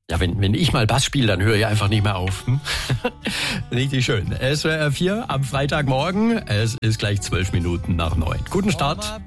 Ja, wenn ich mal Bass spiele, dann höre ich einfach nicht mehr auf. Richtig schön. SWR 4 am Freitagmorgen. Es ist gleich 12 Minuten nach 9. Guten Start.